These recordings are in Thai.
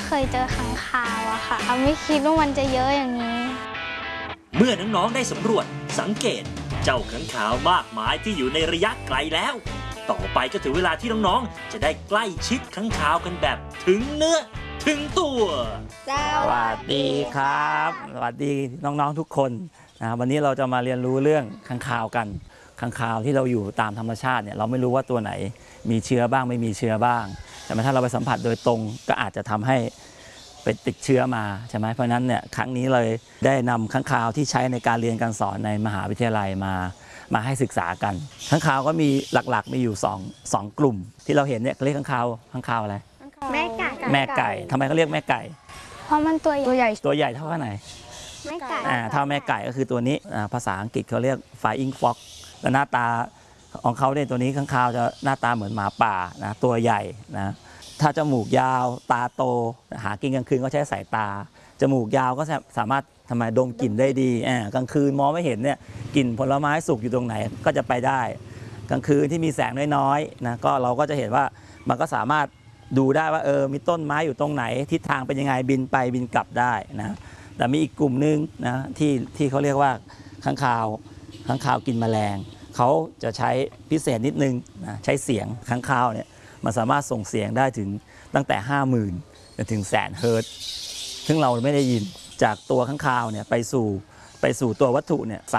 เคยเจอค้างคาวอะค่ะไม่คิดว่ามันจะเยอะอย่างนี้เมื่อน้องๆได้สำรวจสังเกตเจ้าค้างคาวมากมายที่อยู่ในระยะไกลแล้วต่อไปก็ถึงเวลาที่น้องๆจะได้ใกล้ชิดค้างคาวกันแบบถึงเนื้อถึงตัวสวัสดีครับสวัสดีน้องๆทุกคนนะวันนี้เราจะมาเรียนรู้เรื่องค้างคาวกันค้างคาวที่เราอยู่ตามธรรมชาติเนี่ยเราไม่รู้ว่าตัวไหนมีเชื้อบ้างไม่มีเชื้อบ้างแต่ถ้าเราไปสัมผัสโดยตรงก็อาจจะทำให้เป็นติดเชื้อมาใช่ไหมเพราะนั้นเนี่ยครั้งนี้เลยได้นำค้างคาวที่ใช้ในการเรียนการสอนในมหาวิทยาลัยมาให้ศึกษากันค้างคาวก็มีหลักๆมีอยู่สองกลุ่มที่เราเห็นเนี่ยเรียกค้างคาวอะไรแม่ไก่ทำไมเขาเรียกแม่ไก่เพราะมันตัวใหญ่เท่าไหนแม่ไก่เท่าแม่ไก่ก็คือตัวนี้ภาษาอังกฤษเขาเรียก flying fox และหน้าตาของเขาเนี่ยตัวนี้ค้างคาวจะหน้าตาเหมือนหมาป่านะตัวใหญ่นะถ้าจมูกยาวตาโตหากินกลางคืนก็ใช้สายตาจมูกยาวก็สามารถดมกลิ่นได้ดีกลางคืนมองไม่เห็นเนี่ยกลิ่นผลไม้สุกอยู่ตรงไหนก็จะไปได้กลางคืนที่มีแสงน้อยๆนะก็เราก็จะเห็นว่ามันก็สามารถดูได้ว่ามีต้นไม้อยู่ตรงไหนทิศทางเป็นยังไงบินไปบินกลับได้นะแต่มีอีกกลุ่มนึงนะที่เขาเรียกว่าค้างคาวกินแมลงเขาจะใช้พิเศษนิดนึงนะใช้เสียงค้างคาวเนี่ยมันสามารถส่งเสียงได้ถึงตั้งแต่ 50,000 จนถึง100,000 เฮิรตซ์ซึ่งเราไม่ได้ยินจากตัวค้างคาวเนี่ยไปสู่ตัววัตถุเนี่ย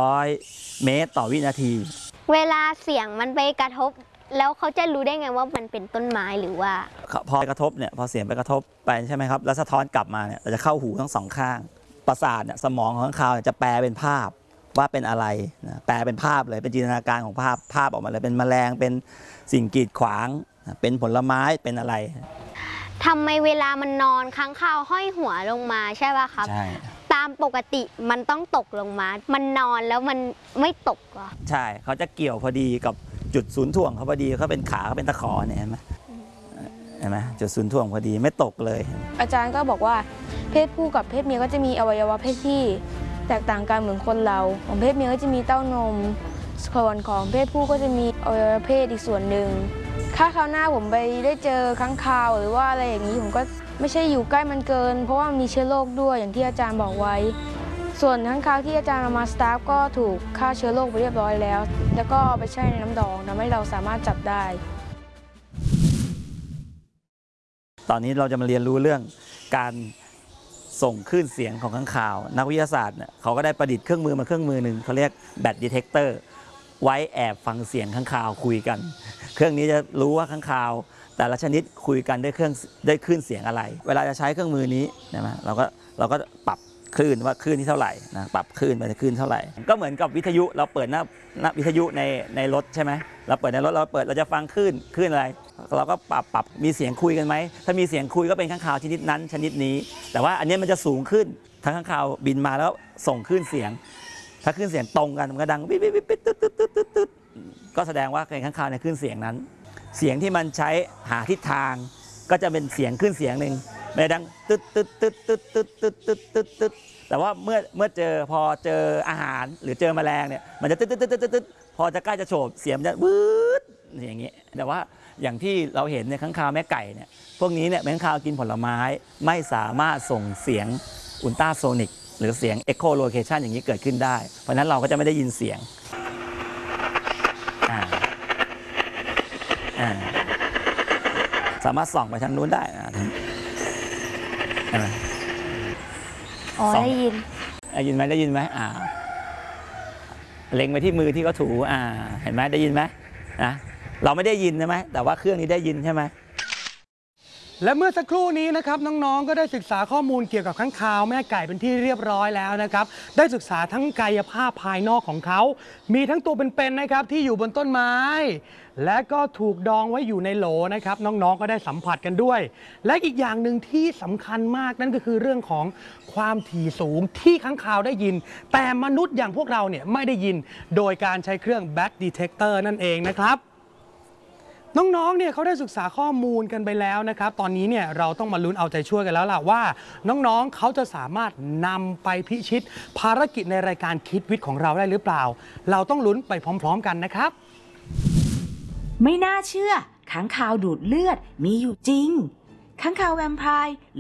300 เมตรต่อวินาทีเวลาเสียงมันไปกระทบแล้วเขาจะรู้ได้ไงว่ามันเป็นต้นไม้หรือว่าพอกระทบเนี่ยพอเสียงไปกระทบไปใช่ไหมครับแล้วสะท้อนกลับมาเนี่ยจะเข้าหูทั้งสองข้างประสาทเนี่ยสมองของค้างคาวจะแปลเป็นภาพว่าเป็นอะไรนะแปลเป็นภาพเลยเป็นจินตนาการของภาพออกมาเลยเป็นแมลงเป็นสิ่งกีดขวางเป็นผลไม้เป็นอะไรทำไมเวลามันนอนค้างคาวห้อยหัวลงมาใช่ป่ะครับใช่ตามปกติมันต้องตกลงมามันนอนแล้วมันไม่ตกเหรอใช่เขาจะเกี่ยวพอดีกับจุดศูนย์ถ่วงเขาพอดีเขาเป็นขาเขาเป็นตะขอเนี่ยเห็นไหมจุดศูนย์ถ่วงพอดีไม่ตกเลยอาจารย์ก็บอกว่าเพศผู้กับเพศเมียก็จะมีอวัยวะเพศที่แตกต่างกันเหมือนคนเราของเพศเมียก็จะมีเต้านมส่วนของเพศผู้ก็จะมีอวัยวะเพศอีกส่วนหนึ่งถ้าคราวหน้าผมไปได้เจอค้างคาวหรือว่าอะไรอย่างนี้ผมก็ไม่ใช่อยู่ใกล้มันเกินเพราะว่ามีเชื้อโรคด้วยอย่างที่อาจารย์บอกไว้ส่วนค้างคาวที่อาจารย์เอามาสตาร์ฟก็ถูกฆ่าเชื้อโรคไปเรียบร้อยแล้วแล้วก็เอาไปแช่ในน้ำดองทำให้เราสามารถจับได้ตอนนี้เราจะมาเรียนรู้เรื่องการส่งคลื่นเสียงของค้างคาวนักวิทยาศาสตร์เนี่ยเขาก็ได้ประดิษฐ์เครื่องมือหนึ่งเขาเรียกแบตดีเทคเตอร์ไว้แอบฟังเสียงค้างคาวคุยกันเครื่องนี้จะรู้ว่าค้างคาวแต่ละชนิดคุยกันด้วยคลื่นเสียงอะไรเวลาจะใช้เครื่องมือนี้นะเราก็ปรับคลื่นว่าคลื่นที่เท่าไหร่นะปรับคลื่นไปคลื่นเท่าไหร่ก็เหมือนกับวิทยุเราเปิดหน้าวิทยุในรถใช่ไหมเราเปิดในรถเราจะฟังคลื่นอะไรเราก็ปรับมีเสียงคุยกันไหมถ้ามีเสียงคุยก็เป็นค้างคาวชนิดนั้นชนิดนี้แต่ว่าอันนี้มันจะสูงขึ้นถ้าค้างคาวบินมาแล้วส่งคลื่นเสียงถ้าคลื่นเสียงตรงกันมันก็ดังปิ๊บปิ๊บปิ๊บตึ๊ดก็แสดงว่าเป็นค้างคาวในคลื่นเสียงนั้นเสียงที่มันใช้หาทิศทางก็จะเป็นเสียงคลื่นเสียงหนึ่งไม่ดังตึ๊ดแต่ว่าพอเจออาหารหรือเจอแมลงเนี่ยมันจะตึ๊ดพอจะใกล้จะโฉบเสียงมันจะวืดอย่างเงี้ยแต่ว่าอย่างที่เราเห็นในค้างคาวแม่ไก่เนี่ยพวกนี้เนี่ยค้างคาวกินผลไม้ไม่สามารถส่งเสียงอุลตราโซนิกหรือเสียงเอ็กโคโลเคชันอย่างนี้เกิดขึ้นได้เพราะนั้นเราก็จะไม่ได้ยินเสียงสามารถส่องไปทางนู้นได้ได้ยินไหมได้ยินไหมเล็งไปที่มือที่เขาถูเห็นไหมได้ยินไหมนะเราไม่ได้ยินใช่ไหมแต่ว่าเครื่องนี้ได้ยินใช่ไหมและเมื่อสักครู่นี้นะครับน้องๆก็ได้ศึกษาข้อมูลเกี่ยวกับค้างคาวแม่ไก่เป็นที่เรียบร้อยแล้วนะครับได้ศึกษาทั้งกายภาพภายนอกของเขามีทั้งตัวเป็นๆนะครับที่อยู่บนต้นไม้และก็ถูกดองไว้อยู่ในโหลนะครับน้องๆก็ได้สัมผัสกันด้วยและอีกอย่างหนึ่งที่สำคัญมากนั่นก็คือเรื่องของความถี่สูงที่ค้างคาวได้ยินแต่มนุษย์อย่างพวกเราเนี่ยไม่ได้ยินโดยการใช้เครื่อง Back Detector นั่นเองนะครับน้องๆเนี่ยเขาได้ศึกษาข้อมูลกันไปแล้วนะครับตอนนี้เนี่ยเราต้องมาลุ้นเอาใจช่วยกันแล้วล่ะว่าน้องๆเขาจะสามารถนำไปพิชิตภารกิจในรายการคิดวิทย์ของเราได้หรือเปล่าเราต้องลุ้นไปพร้อมๆกันนะครับไม่น่าเชื่อค้างคาวดูดเลือดมีอยู่จริงค้างคาวแวมไพร์